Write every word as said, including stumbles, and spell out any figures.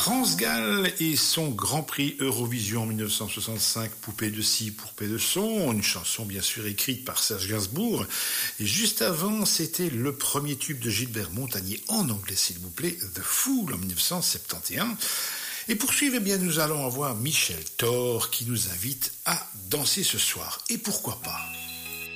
France Gall et son Grand Prix Eurovision en dix-neuf cent soixante-cinq, Poupée de scie, Poupée de son, une chanson bien sûr écrite par Serge Gainsbourg. Et juste avant, c'était le premier tube de Gilbert Montagnier en anglais, s'il vous plaît, The Fool en dix-neuf cent soixante et onze. Et pour suivre, eh bien, nous allons avoir Michel Thor qui nous invite à danser ce soir. Et pourquoi pas ?